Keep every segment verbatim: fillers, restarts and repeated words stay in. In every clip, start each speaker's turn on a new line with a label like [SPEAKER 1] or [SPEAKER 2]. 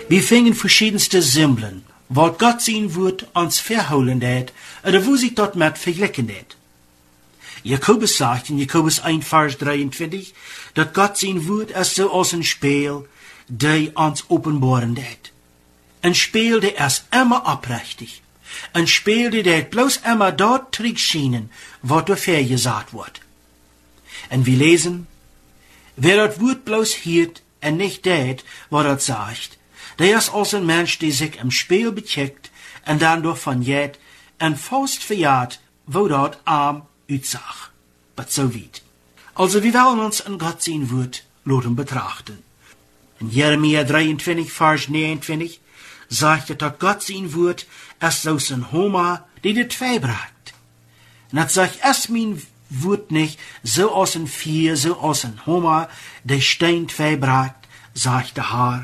[SPEAKER 1] Wir fingen verschiedenste Symbolen, wat Gott sein Wort uns verholen hat, oder wo sich dort mit vergleichen hat. Jakobus sagt in Jakobus eins, Vers dreiundzwanzig, dat Gott sein Wort ist so als ein Spiel, der uns offenbaren hat. Ein Spiel, der ist immer oprechtig. Ein Spiel, der bloß immer dort zurückschienen, wat dafür gesagt wird. Und wir lesen, wer das Wort bloß hielt und nicht det, was das sagt, der ist als ein Mensch, der sich im Spiel becheckt und dann durch von jet und Faust verjagt, wo dort arm uitsag. But so weit. Also wir wollen uns an Gott sein Wort loten betrachten. In Jeremia dreiundzwanzig, Vers neunundzwanzig, sagt er, dass Gott sein Wort ist so ein Homer, die die zwei bracht. Und das sagt es mein Wort nicht, so aus ein Vier, so aus ein Homer, der Stein zwei bracht, sagt der Herr.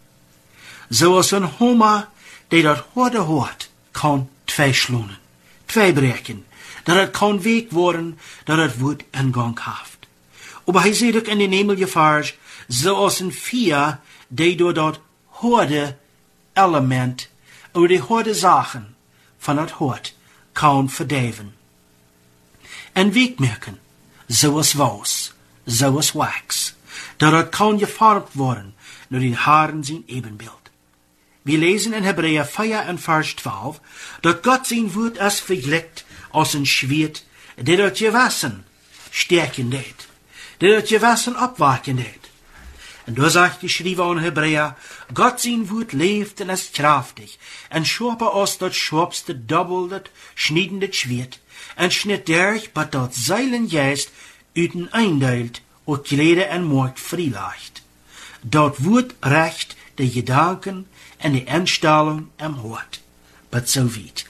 [SPEAKER 1] So aus ein Homer, der dort horde hort, kann zwei schlunen, zwei brechen, dat het kan Weg worden, dat het Wort in Gang haft. Aber hij sieht ook in den Himmel Vers, so aus ein Vier, der door dat horde Element, oder die horde Sachen von dat Hort kann verdeven. En Weg merken, so als was, so als Wax, dat het kan geformt worden, nur den Haaren zijn Ebenbild. Wir lesen in Hebräer vier und Vers zwölf, dat Gott sein Wort ist vergleicht als ein Schwert, der dort Gewassen stärken deed, der dort Gewassen abwaken deed. Und da sagt die Schreiber in Hebräer, Gott sein Wort lebt und ist kraftig, und schorpe aus das schwabste, doppelt, schniedende Schwert, und schnitt durch, bat dort Seilen jäst, üten eindeilt, und Klede en Mord freileicht. Dort wird recht de Gedanken en de Einstellung am Hort. Bat so weit.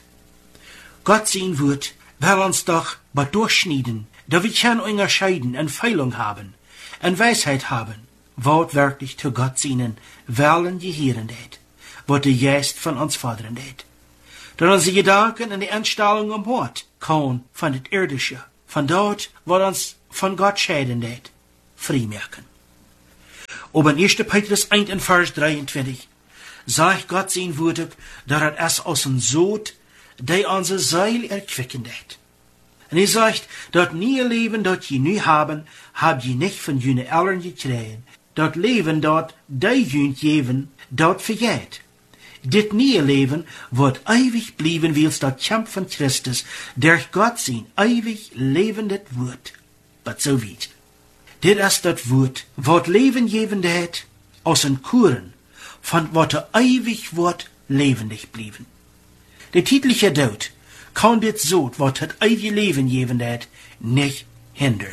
[SPEAKER 1] Gott sein Wort will uns doch bat durchschneiden, da wir kann unterscheiden en Feilung haben, en Weisheit haben, wat wirklich zu Gott seinen Wellen gehieren deed, wat der Geist von uns fordern deed. Da unsere Gedanken en die Einstellung am Hort kann von det Irdische, von dort, wat uns von Gott scheiden deed, freimerken. Aber in erster Petrus eins in Vers dreiundzwanzig sagt Gott sein Wort, dass es aus dem Sod, der unser Seil erquicken deed. Und er sagt, dat nie Leben, dat je nu haben, hab je nicht von jene Eltern gekriegt. Dat Leben, dat die jünt geven, dat vergeht. Dit nie Leben wird ewig blieben, wils dat Kampf von Christus, durch Gott sein ewig lebendet Wort. But so weit. Dit ist dat Wort, wat Leben geven deed, aus den Kuren, von wat er ewig wird lebendig blieben. Der tägliche Tod kann dit so, wat het ewige Leben geven deed, nicht hindern.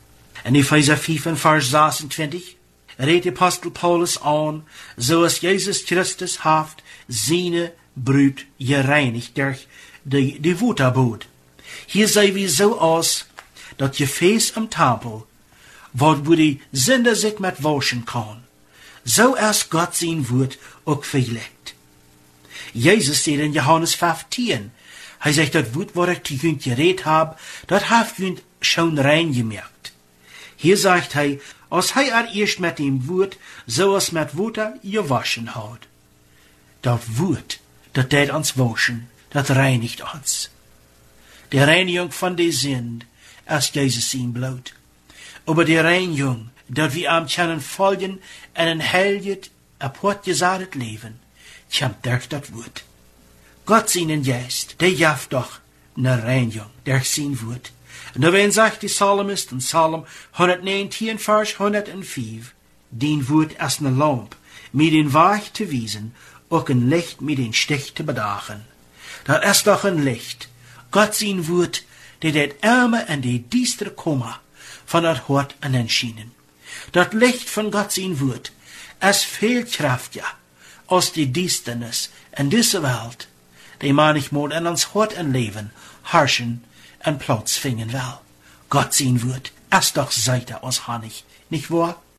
[SPEAKER 1] In Epheser fünf, Vers sechsundzwanzig, redt Apostel Paulus an, so als Jesus Christus haft seine Brut gereinigt durch die, die Wutterbot. Hier sei wie so aus, dat Gefäß am Tempel, wo die Sünder sich mit waschen kann. So ist Gott sein Wort auch verlegt. Jesus sagt in Johannes fünfzehn, er sagt, das Wort, was ich zu jünd geredet hab, das haft jünd schon rein gemerkt. Hier sagt er, als er erst mit dem Wort, so als mit Wasser gewaschen hat. Das Wort, das tät uns waschen, das reinigt uns. Die Reinigung von der Sünde ist Jesus sein Blut. Aber die Reinigung, dat wir am können folgen en een heilig, apotgesadet Leben, kommt durch das Wort. Gott seinen Geist, der jaft doch ne Reinigung durch sein Wort. Und da wenn sagt die Psalmist in Psalm hundertneunzehn, Vers hundertfünf, den Wort ist ne Lamp, mit den Weg zu wiesen, auch ein Licht mit den Stich zu bedachen. Das ist doch ein Licht. Gott sein Wort, der det Ärme und die Diestre Kummer von dat Hort an den Schienen. Das Licht von Gott sein Wort, es viel Kraft ja, aus die Düsternis in dieser Welt, die manchmal in uns Hort und Leben herrschen und Platz finden will. Gott sein Wort, es doch Seite aus Honig, nicht wahr?